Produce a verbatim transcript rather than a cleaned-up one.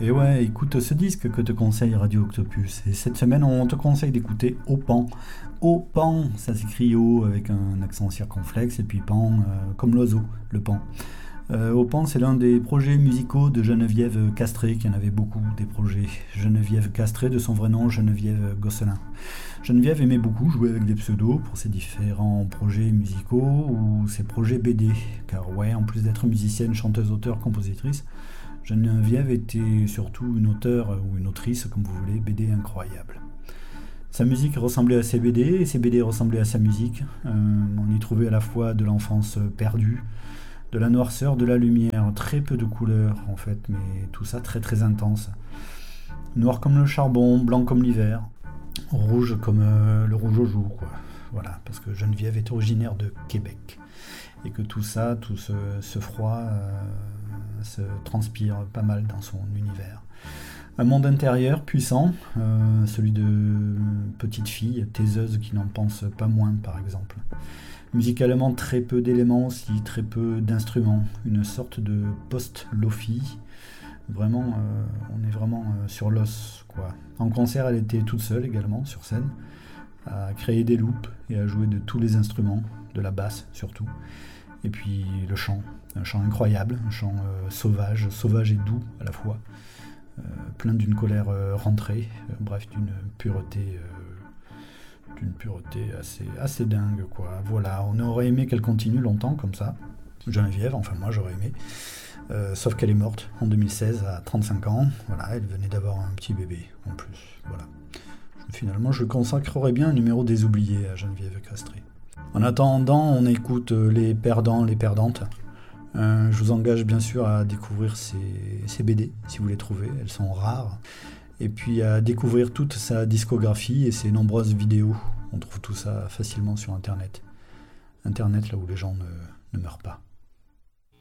Et ouais, écoute ce disque que te conseille Radio Octopus. Et cette semaine, on te conseille d'écouter Au Pan. Au Pan, ça s'écrit O avec un accent circonflexe, et puis Pan, euh, comme l'oiseau, le Pan. Euh, Au Pan, c'est l'un des projets musicaux de Geneviève Castré, qui en avait beaucoup, des projets. Geneviève Castré, de son vrai nom, Geneviève Gosselin. Geneviève aimait beaucoup jouer avec des pseudos pour ses différents projets musicaux ou ses projets B D. Car ouais, en plus d'être musicienne, chanteuse, auteure, compositrice, Geneviève était surtout une auteure ou une autrice, comme vous voulez, B D incroyable. Sa musique ressemblait à ses B D et ses B D ressemblaient à sa musique. Euh, on y trouvait à la fois de l'enfance perdue, de la noirceur, de la lumière, très peu de couleurs en fait, mais tout ça très très intense. Noir comme le charbon, blanc comme l'hiver, rouge comme euh, le rouge au jour, quoi. Voilà, parce que Geneviève est originaire de Québec et que tout ça, tout ce, ce froid euh, se transpire pas mal dans son univers. Un monde intérieur puissant, euh, celui de petite fille, taiseuse qui n'en pense pas moins par exemple. Musicalement très peu d'éléments aussi, très peu d'instruments, une sorte de post-lofi. Vraiment, euh, on est vraiment euh, sur l'os, quoi. En concert, elle était toute seule également sur scène, à créer des loops et à jouer de tous les instruments, de la basse surtout. Et puis le chant, un chant incroyable, un chant euh, sauvage, sauvage et doux à la fois. Euh, plein d'une colère euh, rentrée, euh, bref, d'une pureté, euh, d'une pureté assez, assez dingue, quoi. Voilà, on aurait aimé qu'elle continue longtemps comme ça. Geneviève, enfin moi j'aurais aimé. Euh, sauf qu'elle est morte en deux mille seize à trente-cinq ans. Voilà, elle venait d'avoir un petit bébé en plus. Voilà. Finalement, je consacrerai bien un numéro des oubliés à Geneviève Castré. En attendant, on écoute les perdants, les perdantes. Euh, je vous engage bien sûr à découvrir ces, ces B D, si vous les trouvez, elles sont rares. Et puis à découvrir toute sa discographie et ses nombreuses vidéos. On trouve tout ça facilement sur Internet. Internet, là où les gens ne, ne meurent pas.